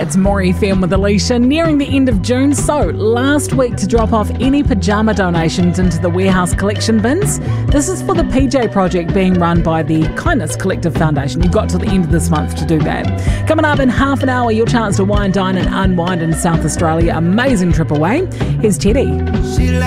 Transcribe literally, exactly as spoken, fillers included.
It's More F M with Alicia, nearing the end of June. So, last week to drop off any pyjama donations into the warehouse collection bins. This is for the P J project being run by the Kindness Collective Foundation. You've got till the end of this month to do that. Coming up in half an hour, your chance to wine, dine and unwind in South Australia. Amazing trip away. Here's Teddy. She